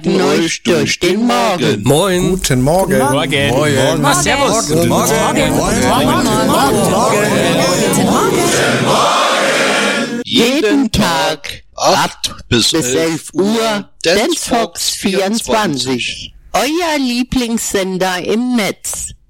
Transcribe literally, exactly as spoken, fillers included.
Guten euch durch den Morgen. Moin. Guten Morgen. Morgen. Morgen. Morgen. Morgen. Servus. Guten Morgen. Jeden Tag acht bis elf Uhr Dance Fox vierundzwanzig. Euer Lieblingssender im Netz.